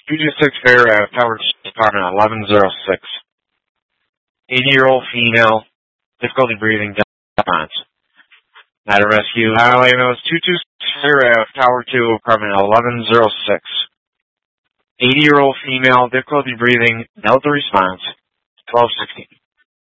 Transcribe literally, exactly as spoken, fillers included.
two two six Fair Ave, Tower Department eleven oh six. eighty-year-old female, difficulty breathing, response. Matter rescue, highway nose two two six Fair Ave, Tower two, Apartment eleven oh six. eighty-year-old female, difficulty breathing, Delta response, twelve sixteen.